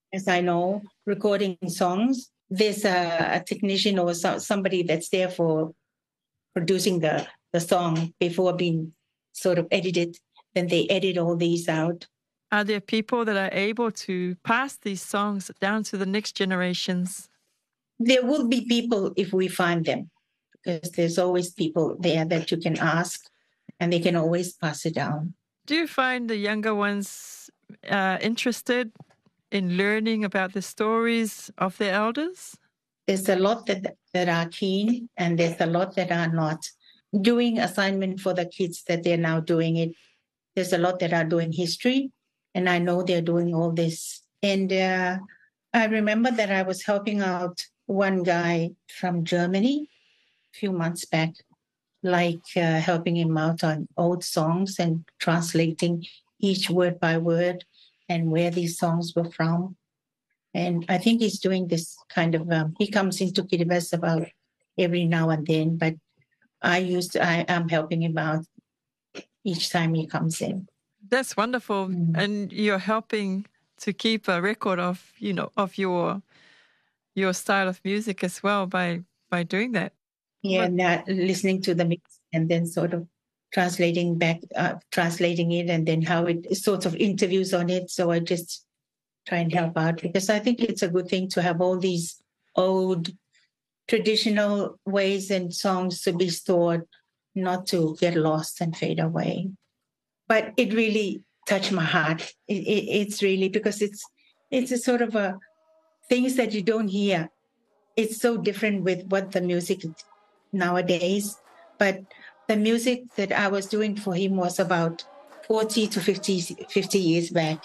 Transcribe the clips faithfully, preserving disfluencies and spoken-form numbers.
as I know, recording songs. There's a, a technician or so, somebody that's there for producing the, the song before being sort of edited. Then they edit all these out. Are there people that are able to pass these songs down to the next generations? There will be people if we find them, because there's always people there that you can ask and they can always pass it down. Do you find the younger ones uh, interested in learning about the stories of their elders? There's a lot that, that are keen and there's a lot that are not. Doing assignment for the kids that they're now doing it, there's a lot that are doing history, and I know they're doing all this. And uh, I remember that I was helping out one guy from Germany a few months back, like uh, helping him out on old songs and translating each word by word and where these songs were from. And I think he's doing this kind of, um, he comes into Kiribati about every now and then, but I used to, I am helping him out each time he comes in. That's wonderful. Mm. And you're helping to keep a record of, you know, of your your style of music as well by by doing that. Yeah, but, and uh, listening to the mix and then sort of translating back, uh, translating it, and then how it sorts of interviews on it. So I just try and help out because I think it's a good thing to have all these old traditional ways and songs to be stored, not to get lost and fade away. But it really touched my heart. It, it, it's really because it's it's a sort of a things that you don't hear. It's so different with what the music nowadays. But the music that I was doing for him was about forty to fifty, fifty years back.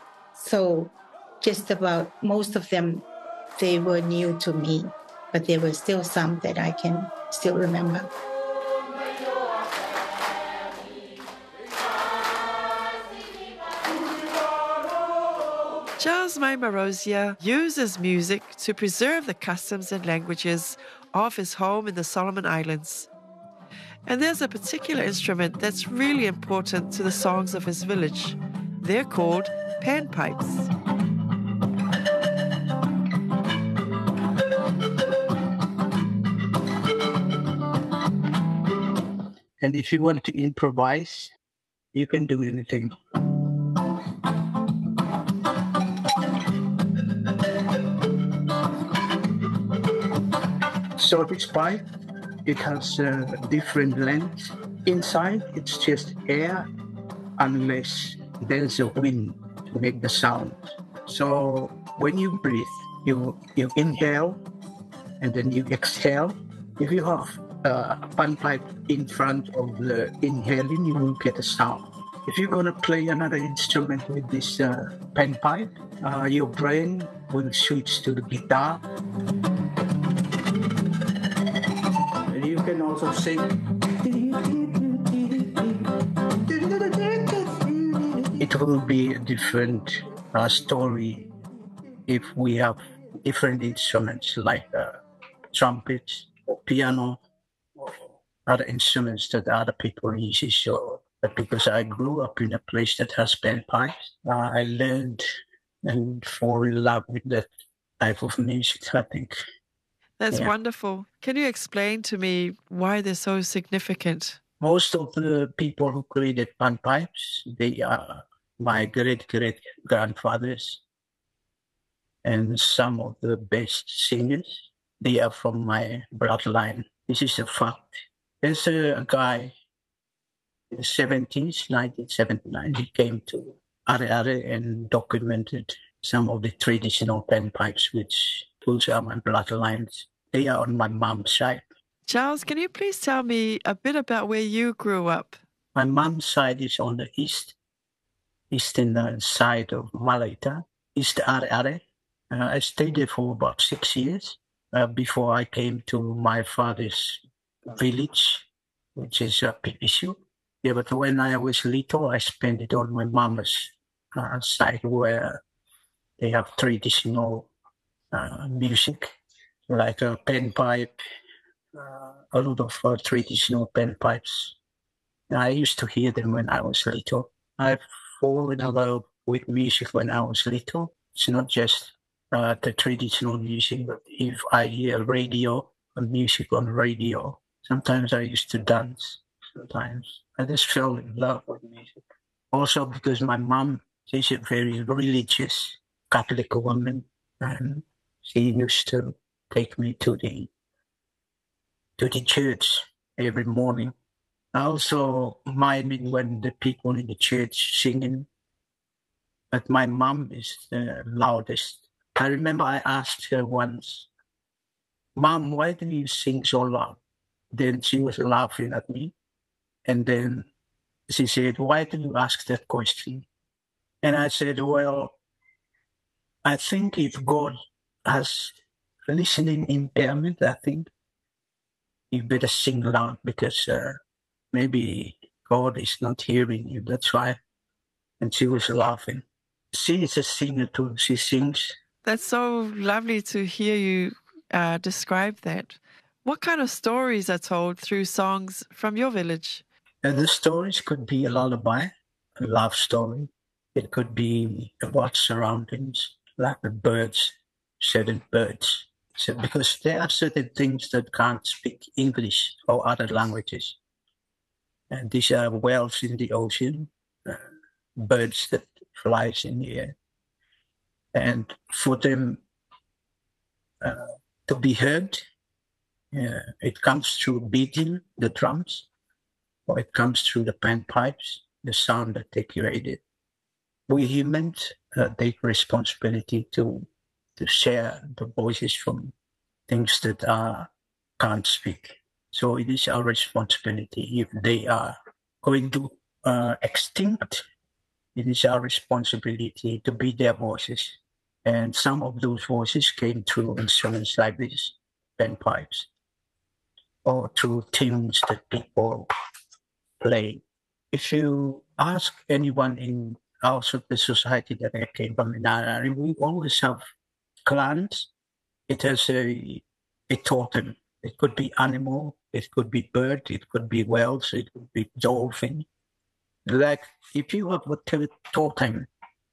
So just about most of them, they were new to me, but there were still some that I can still remember. Charles Mai Morosia uses music to preserve the customs and languages of his home in the Solomon Islands. And there's a particular instrument that's really important to the songs of his village. They're called panpipes. And if you want to improvise, you can do anything. So this pipe, it has uh, different lengths. Inside, it's just air unless there's a wind to make the sound. So when you breathe, you, you inhale and then you exhale. If you have a panpipe in front of the inhaling, you will get a sound. If you're going to play another instrument with this uh, panpipe, uh, your brain will switch to the guitar. You can also sing. It will be a different uh, story if we have different instruments like uh, trumpets or piano or other instruments that other people use. So, but because I grew up in a place that has panpipes, uh, I learned and fall in love with that type of music, I think. That's yeah. wonderful. Can you explain to me why they're so significant? Most of the people who created panpipes, they are my great-great-grandfathers. And some of the best singers, they are from my bloodline. This is a fact. There's a, a guy in the seventies, nineteen seventy-nine, he came to Are Are and documented some of the traditional panpipes, which those are my bloodlines. They are on my mom's side. Charles, can you please tell me a bit about where you grew up? My mom's side is on the east, eastern side of Malaita, East Are Are. Uh, I stayed there for about six years uh, before I came to my father's village, which is uh, Pipisu. Yeah, but when I was little, I spent it on my mom's uh, side where they have traditional uh, music, like a panpipe, uh, a lot of uh, traditional panpipes. I used to hear them when I was little. I fall in love with music when I was little. It's not just uh, the traditional music, but if I hear radio or music on radio, sometimes I used to dance. Sometimes I just fell in love with music. Also because my mom, she's a very religious Catholic woman, and she used to take me to the to the church every morning. I also minded when the people in the church singing, but my mom is the loudest. I remember I asked her once, "Mom, why do you sing so loud?" Then she was laughing at me. And then she said, "Why do you ask that question?" And I said, "Well, I think if God has listening impairment, I think you better sing loud because uh, maybe God is not hearing you. That's why." And she was laughing. She is a singer too. She sings. That's so lovely to hear you uh, describe that. What kind of stories are told through songs from your village? And the stories could be a lullaby, a love story. It could be about surroundings, like the birds, certain birds. So, because there are certain things that can't speak English or other languages. And these are whales in the ocean, uh, birds that flies in the air. And for them uh, to be heard, uh, it comes through beating the drums, or it comes through the panpipes, the sound that they created. We humans uh, take responsibility to to share the voices from things that are can't speak. So it is our responsibility. If they are going to uh, extinct, it is our responsibility to be their voices. And some of those voices came through instruments like this, panpipes, or through tunes that people play. If you ask anyone in also the society that I came from in Narari, we always have clans. It has a, a totem. It could be animal, it could be bird, it could be whales, it could be dolphin. Like if you have a totem,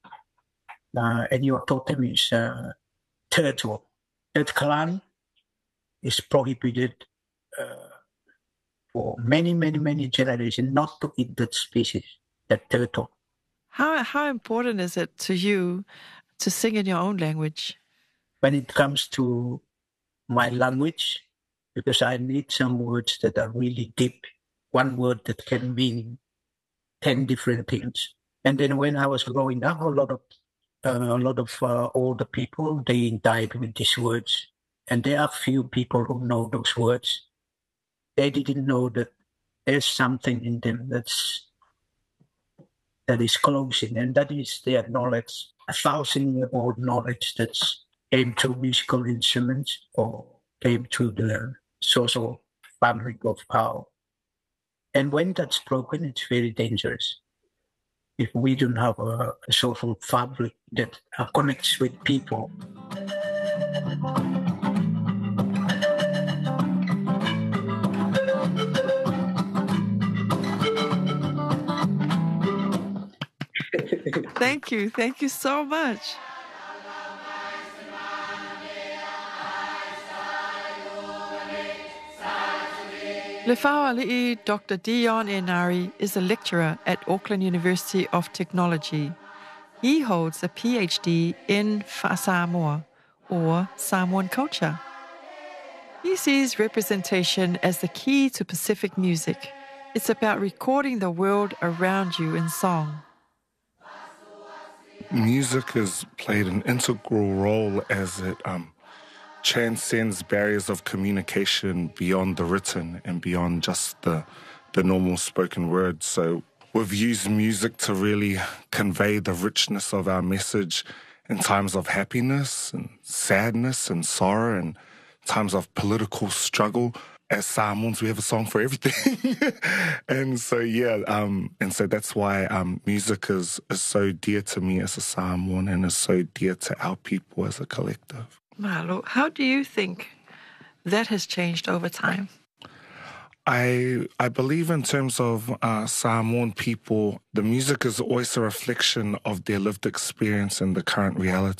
uh, and your totem is uh, turtle, that clan is prohibited uh, for many, many, many generations not to eat that species, that turtle. How how important is it to you to sing in your own language? When it comes to my language, because I need some words that are really deep, one word that can mean ten different things. And then when I was growing up, a lot of uh, a lot of uh, older people, they died with these words. And there are few people who know those words. They didn't know that there's something in them that's that is closing, and that is their knowledge, a thousand-year-old knowledge that's came through musical instruments or came through the social fabric of power. And when that's broken, it's very dangerous. If we don't have a, a social fabric that uh, connects with people. Thank you. Thank you so much. Lefaualii Doctor Dion Enari is a lecturer at Auckland University of Technology. He holds a P H D in Samoa, or Samoan culture. He sees representation as the key to Pacific music. It's about recording the world around you in song. Music has played an integral role as it um, transcends barriers of communication beyond the written and beyond just the, the normal spoken word. So we've used music to really convey the richness of our message in times of happiness and sadness and sorrow and times of political struggle. As Samoans, we have a song for everything. and so, yeah, um, and so that's why um, music is, is so dear to me as a Samoan and is so dear to our people as a collective. Malo, how do you think that has changed over time? I I believe in terms of uh, Samoan people, the music is always a reflection of their lived experience and the current reality.